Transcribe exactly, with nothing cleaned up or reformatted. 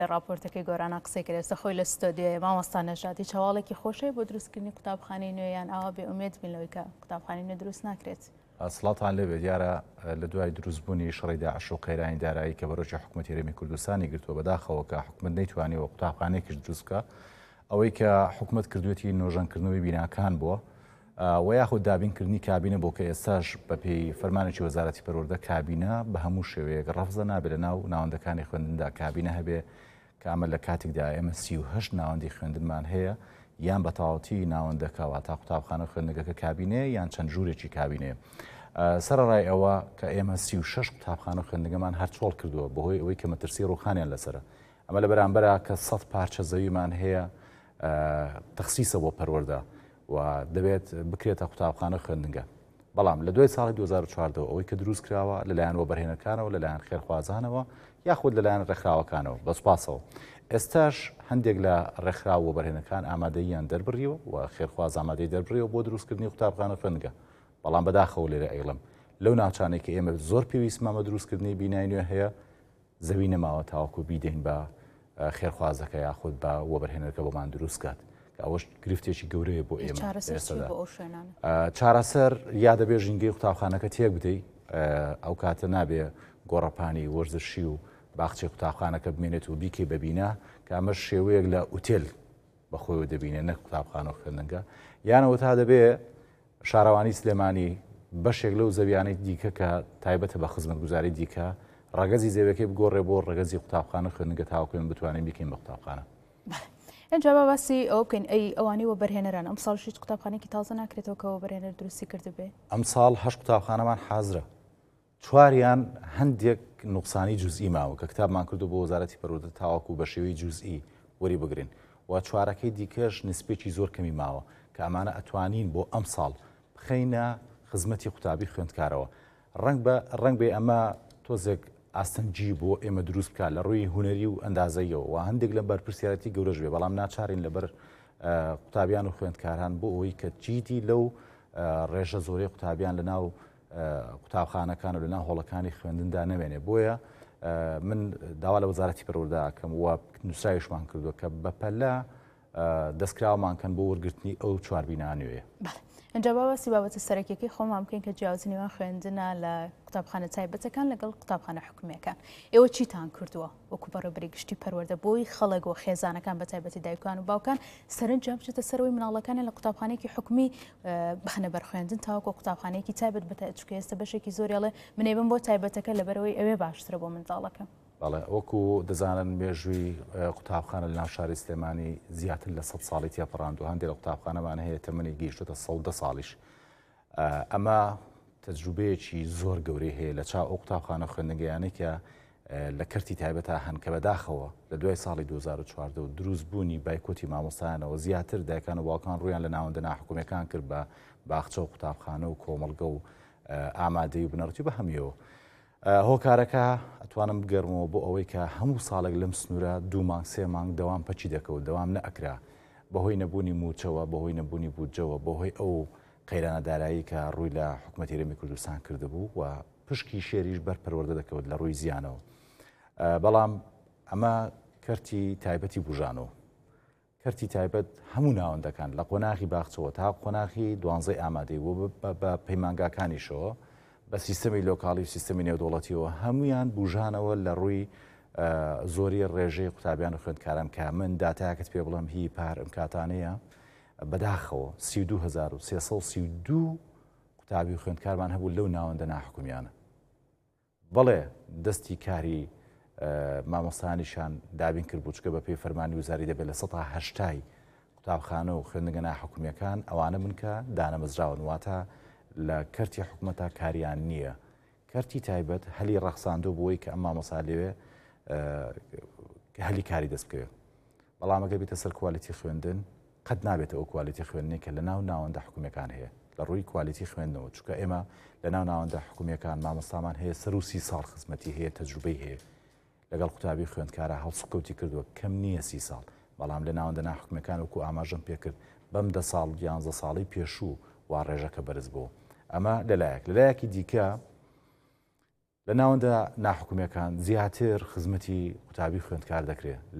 راپۆرتەکەی گۆرانە قسەی کرد ئێستا خۆی لە ستۆدیۆیە مامۆستا نەژادی چاواڵێکی خۆشەی بۆ دروستکردنی قوتابخانەی نوێیان ئاوا بێ ئومێد بین لەوەی کە قوتابخانەی نوێ دروست ناکرێت. سڵاتان لێبێ دیارە لە دوای دروستبوونی شەڕی داعش و قەیرانی دارایی کە بەڕۆژی حکوومەتی هەرێمی کوردستانی گرتووە بەداخەوە کە حکوومەت نەیتوانیەوە قوتابخانەیەکیش دروست بکە ئەوەی کە حکوومەت کردوێتی نۆژەنکردنەوەی بیناکان بووە و یاخود دابینکردنی کابینە بۆ کە ئێستاش بە پێی فەرمانێکی وەزارەتی پەروەردە کابینە بە هەموو شێوەیەک ڕەفزە نابێت لە ناو ناوەندەکانی خوێندندا کابینە هەبێ کە ئەمە لە کاتێکدا ئێمە سی و هەشت ناوەندی خوێندنمان هەیە یان بە تەواوەتی ناوەندەکەوە تا قوتابخانە خوێندنگەکە کابینەیە یان چەند ژوورێکی کابینەیە. سەرڕای ئەوە کە ئێمە سی و شەش قوتابخانە خوێندنگەمان هەر چۆڵ کردووە بەهۆی ئەوەی کە مەترسی ڕووخانیان لەسرە ئەمە لە بەرامبەرە کە سەد پارچە زەویمان هەیە تەخسیسە بۆ پەروەردە و دەبێت بکرێتە قوتابخانە خوێندنگە. بەڵام لە دوای ساڵی دوو هەزار و چواردەوە ئەوەی کە دروست کراوە لەلایەن وەبەرهێنەرەکانەوە لەلایەن خێرخوازانەوە یاخود لەلایەن ڕێکخراوەکانەوە بەسپاسەوە ئێستاش هەندێک لە ڕێکخراو وەبەرهێنەکان ئامادەییان دەربڕیەوە و خێرخواز ئامادەی دەربڕیەوە بۆ دروستکردنی قوتابخانە خوێندنگە. بەڵام بەداخەوە لێرە ئەیڵم لەو ناوچانێک کە ئێمە زۆر پێویستمامە دروستکردنی بینای نوێ هەیە زەوی نەماوە تاوەکو بیدەین بە خێرخوازەکە یاخود بە وەبەرهێنەرەکە بۆمان دروستکات کە ئەوەش گرفتێکی گەورەیە بۆ ئێمە چارەسەر یا دەبێ ژینگەی قوتابخانەکە تێک بدەیت ئەو کاتە نابێ گۆڕەپانی وەرزشی و باخچی قوتابخانەکە بمێنێت و بیکەی ببینە کە ئەمە شێوەیەک لە ئوتێل بەخۆیەوە دەبینێت نەک قوتابخانە خوێندنگە یانەوە تا دەبێ شارەوانی سلێمانی بەشێک لەو زەویانەی دیکە کە تایبەتە بە خزمەتگوزاری دیکە ڕەگەزی زەویەکەی بگۆڕێ بۆ ڕەگەزی قوتابخانە خوێندنگە تاوەکوێن بتوانین بکەین بە قوتابخانە. اینجا باسی ئەو بکەین ئەی ئەوانی وەبەرهێنەران ئەم ساڵ هیچ قوتابخانەیەکی تازە ناکرێتەوە کە وەبەرهێنەر دروستی کردبێ. ئەم ساڵ هەشت قوتابخانەمان حازرە چواریان هەندێک نوقسانی جوزئی ماوە کە کتابمان کردو بۆ وەزارەتی پەروەردە تاواکو بە شێوەی جوزئی وەری بگرین و چوارەکەی دیکەش نسبێکی زۆر کەمی ماوە کە ئەمانە ئەتوانین بۆ ئەم ساڵ بخەینە خزمەتی قوتابی خوێندکارەوە. ڕنگ بە ڕنگ بێ ئەمە تۆزێک ئاستەنجی بۆ ئێمە دروست بکات لە ڕووی هوەری و ئەندازەیەوە و هەندێک لە بەرپرسیارەتی گەورەش بێ بەڵام ناچارین لەبەر قوتابیان و خوێندکاران بۆ ئەوەی کە جیتی لەو ڕێژە زۆرەی قوتابیان لە ناو قوتابخانەکان و لە ناو هۆڵەکانی خوێندندا نەمێنێ. بۆیە من داوا لە وەزارەتی پەروەردە ئەکەم و نووسراویشمان کردووە کە بەپەلە دەستکراوەمان کەن بۆ وەرگرتنی ئەو چوار بینە نوێیە. اینجا باسی بابەتە سەرەکیەکەی خۆمان بکەین کە جیاوازی نێوان خوێندنە لە قوتابخانە تایبەتەکان لەگەڵ قوتابخانە حکوومیەکان. ئێوە چیتان کردووە وەکو بەڕێوەبەری گشتی پەروەردە بۆی خەڵک و خێزانەکان بە تایبەتی دایکان و باوکان سەرنجام بچێتە سەرەوەی مناڵەکانی لە قوتابخانەیەکی حکومی بخەنە بەرخوێندن تاوەکو قوتابخانەیەکی تایبەت بە چونکە ئێستا بەشێکی زۆریاڵێ منێبم بۆ تایبەتەکە لەبەرەوەی ئەوێ باشترە بۆ منداڵەکەم. بەڵێ وەکو دەزانن مێژووی قوتابخانە لە ناو شاری سلێمانی زیاتر لە سەد ساڵی تێپەڕاند و هەندێک لە قوتابخانەمان هەیە تەمەنی گەیشتوتە سەد ساڵیش. ئەمە تەجروبەیەکی زۆر گەورەی هەیە لە چاو ئەو قوتابخانە خوێندنگەیانەی کە لە کەرتی تایبەتە هەن کە بەداخەوە لە دوای ساڵی دوو هەزار و چواردە و دروستبوونی بایکۆتی مامۆستایانەوە زیاتر دایکان و باوکان ڕوویان لە ناوەندە ناحکوومیەکان کرد بە باخچە و قوتابخانە و کۆمەڵگە و ئامادەی و بنەڕەتی بە هەمیەوە. هۆکارەکە ئەتوانم بگەڕمەوە بۆ ئەوەی کە هەموو ساڵێک لەم سنوورە دوو مانگ سێ مانگ دەوام پەچی دەکەوت دەوام نەئەکرا بەهۆی نەبوونی موچەوە بەهۆی نەبوونی بودجەوە بەهۆی ئەو قەیرانە دارایی کە ڕووی لە حکوومەتی هەرێمی کوردستان کردبوو و پشکی شێریش بەر پەروەردە دەکەوت لە ڕووی زیانەوە. بەڵام ئەمە کەرتی تایبەتی بژانەوە کەرتی تایبەت هەموو ناوەندەکان لە قۆناغی باخچەوە تا قۆناغی دوانزەی ئامادەی و بە پەیمانگاکانیشەوە بە سیستەمی لۆکاڵی و سیستەمی نێودوڵەتیەوە هەمویان بژانەوە لە ڕووی زۆری ڕێژەی قوتابیان و خوێندکاران کە من داتایەکەت پێ بڵم هی پار ئەمکاتانەیە بەداخەوە سی و دوو هەزار و سێسەد و سی و دوو قوتابی و خوێندکارمان هەبوو لەو ناوەندە ناحکومیانە. بەڵێ دەستی کاری مامۆستایانیشان دابین کرد بوو چکە بە پێی فەرمانی وزاری دەبێت لە سەد هەشتای قوتابخانە و خوێندنگە ناحکومیەکان ئەوانە من کە دانەمەزراون واتە لە کەرتی حکوومەتە کاریان نییە. کەرتی تایبەت هەلی ڕەخساندۆ بۆی کە ئەم مامۆستا لێوێ هەلی کاری دەست بکەوێت. بەڵام ئەگەر بێتە سەر کوالیتی خوێندن قەت نابێتە ئەو کوالیتی خوێندنی کە لە ناو ناوەندە حکوومیەکان هەیە لە ڕووی کوالیتی خوێندنەوە چونکە ئێمە لە ناو ناوەندە حکوومیەکان مامۆستامان هەیە سەر و سی ساڵ خزمەتی هەیە تەجروبەی هەیە لەگەڵ قوتابی خوێندکارە هەڵسوکەوتی کردووە کەم نییە سی ساڵ. بەڵام لە ناوەندە ناحکوومیەکان وەکو ئاماژەم پێکرد بەم دە ساڵ یانزە ساڵی پێشوو وا ڕێژەکە بەرز بوو. ئەمە لەلایەک لەلایەکی دیکە لە ناوەندا ناحکومەکان زیاتر خزمەتی قوتابی خوێندکار دەکرێت